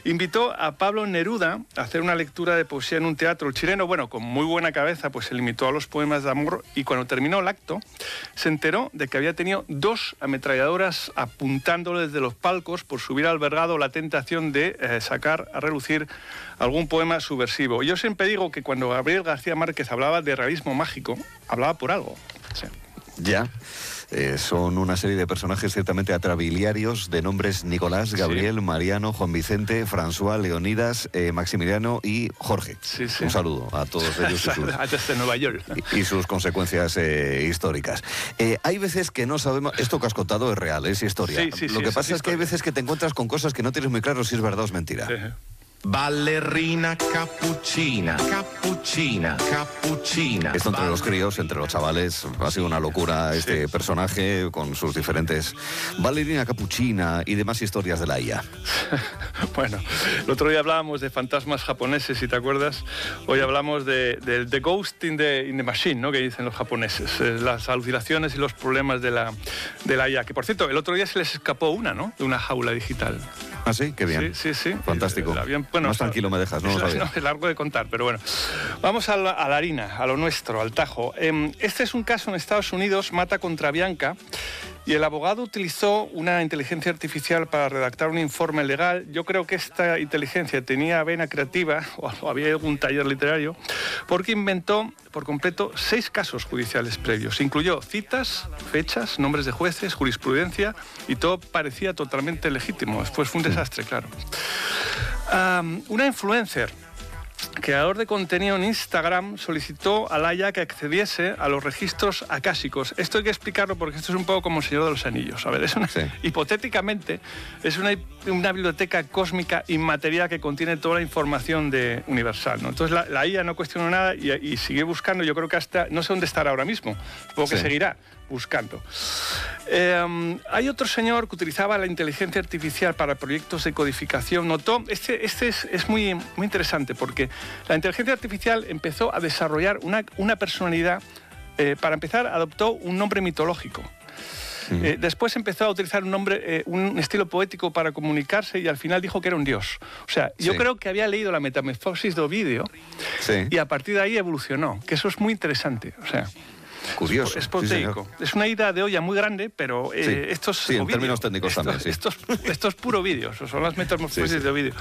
invitó a Pablo Neruda a hacer una lectura de poesía en un teatro. El chileno, bueno, con muy buena cabeza, pues se limitó a los poemas de amor y cuando terminó el acto se enteró de que había tenido 2 ametralladoras apuntándole desde los palcos por si hubiera albergado la tentación de sacar a relucir algún poema subversivo. Yo siempre digo que cuando Gabriel García Márquez hablaba de realismo mágico, hablaba por algo. Sí. Ya. Son una serie de personajes ciertamente atrabiliarios de nombres Nicolás, Gabriel, sí, Mariano, Juan Vicente, François, Leonidas, Maximiliano y Jorge. Sí, sí. Un saludo a todos ellos desde Nueva York. Y sus consecuencias históricas. Hay veces que no sabemos, esto que has contado es real, es historia. Lo que pasa es que hay veces que te encuentras con cosas que no tienes muy claro si es verdad o es mentira. Sí. Ballerina cappuccina, cappuccina, cappuccina. Esto entre los críos, entre los chavales, ha sido una locura este personaje con sus diferentes ballerina cappuccina y demás historias de la IA. Bueno, el otro día hablábamos de fantasmas japoneses, si te acuerdas. Hoy hablamos de The Ghost in the Machine, ¿no? Que dicen los japoneses. Las alucinaciones y los problemas de la IA. Que, por cierto, el otro día se les escapó una, ¿no? De una jaula digital. ¿Ah, sí? Qué bien. Sí. Fantástico. Bueno, más tranquilo me dejas, no lo sabía. No, es largo de contar, pero bueno. Vamos a la harina, a lo nuestro, al tajo. Este es un caso en Estados Unidos, Mata contra Bianca, y el abogado utilizó una inteligencia artificial para redactar un informe legal. Yo creo que esta inteligencia tenía vena creativa, o había algún taller literario, porque inventó por completo 6 casos judiciales previos. Incluyó citas, fechas, nombres de jueces, jurisprudencia, y todo parecía totalmente legítimo. Después fue un desastre, claro. Una influencer, creador de contenido en Instagram, solicitó a la IA que accediese a los registros acásicos. Esto hay que explicarlo porque esto es un poco como el Señor de los Anillos. A ver, hipotéticamente es una biblioteca cósmica inmaterial que contiene toda la información universal, ¿no? Entonces la IA no cuestionó nada y sigue buscando. Yo creo que hasta, no sé dónde estará ahora mismo, supongo que seguirá buscando. Hay otro señor que utilizaba la inteligencia artificial para proyectos de codificación. Notó, este es muy, muy interesante porque la inteligencia artificial empezó a desarrollar una personalidad. Para empezar, adoptó un nombre mitológico. Después empezó a utilizar un estilo poético para comunicarse y al final dijo que era un dios. O sea, yo creo que había leído la Metamorfosis de Ovidio y a partir de ahí evolucionó, que eso es muy interesante. O sea, curioso. Es proteico. Es una ida de olla muy grande, pero estos... en términos técnicos también, Esto es puro vídeo, son las metamorfosis de Ovidio.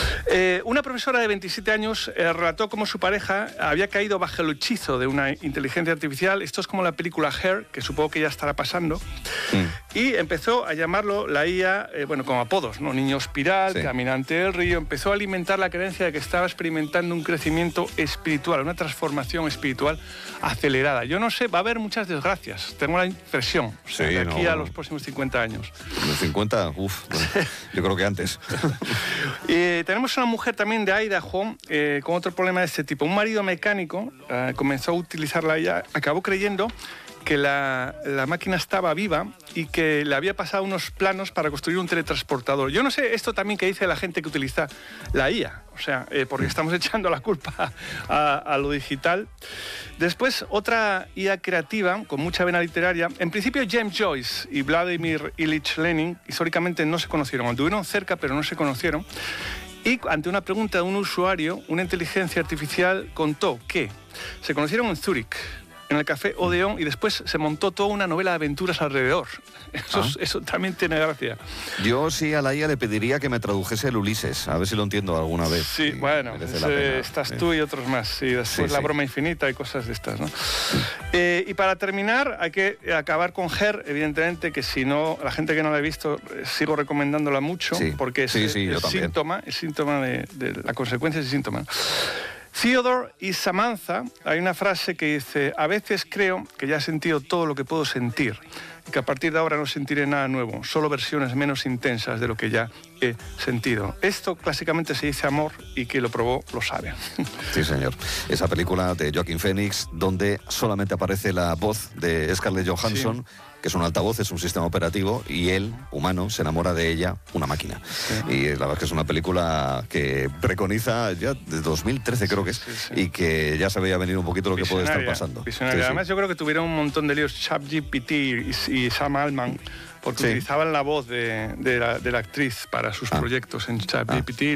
Una profesora de 27 años relató cómo su pareja había caído bajo el hechizo de una inteligencia artificial. Esto es como la película Her, que supongo que ya estará pasando. Y empezó a llamarlo la IA, como apodos, ¿no? Niño espiral, caminante del río. Empezó a alimentar la creencia de que estaba experimentando un crecimiento espiritual, una transformación espiritual acelerada. Yo no sé, va a haber muchas desgracias, tengo la impresión, de aquí a los próximos 50 años. ¿Los 50? Yo creo que antes. Tenemos una mujer también de Idaho con otro problema de este tipo. Un marido mecánico comenzó a utilizar la IA, acabó creyendo que la máquina estaba viva y que le había pasado unos planos para construir un teletransportador. Yo no sé esto también que dice la gente que utiliza la IA, o sea, porque estamos echando la culpa a lo digital. Después, otra IA creativa con mucha vena literaria. En principio, James Joyce y Vladimir Ilich Lenin históricamente no se conocieron. Anduvieron cerca, pero no se conocieron. Y ante una pregunta de un usuario, una inteligencia artificial contó que se conocieron en Zúrich, en el Café Odeón, y después se montó toda una novela de aventuras alrededor. Eso también tiene gracia. Yo sí a la IA le pediría que me tradujese el Ulises, a ver si lo entiendo alguna vez. Sí, bueno, estás tú y otros más. Y después la broma infinita y cosas de estas, ¿no? Y para terminar, hay que acabar con Her, evidentemente, que si no, la gente que no la ha visto, sigo recomendándola mucho, porque es síntoma de la consecuencia es síntoma. Theodore y Samantha, hay una frase que dice: a veces creo que ya he sentido todo lo que puedo sentir y que a partir de ahora no sentiré nada nuevo, solo versiones menos intensas de lo que ya he sentido. Esto clásicamente se dice amor y quien lo probó lo sabe. Sí, señor. Esa película de Joaquin Phoenix donde solamente aparece la voz de Scarlett Johansson, que es un altavoz, es un sistema operativo, y él, humano, se enamora de ella, una máquina. Y la verdad es que es una película que preconiza ya de 2013, creo que es, y que ya se veía venir un poquito lo que puede estar pasando. Además, yo creo que tuvieron un montón de líos ChatGPT y Sam Altman, porque utilizaban la voz de la actriz para sus proyectos en ChatGPT.